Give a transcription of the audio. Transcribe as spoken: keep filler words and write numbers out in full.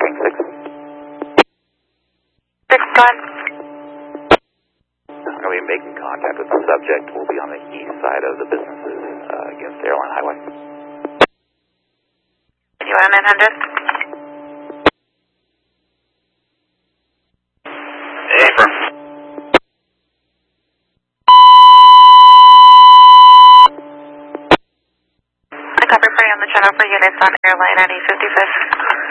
hearing six. Six, go ahead. I'm going to be making contact with the subject. We'll be on the east side of the businesses uh, against Airline Highway. You want nine hundred? Affirm. I copy for you on the channel for units on Airline at eight fifty-five.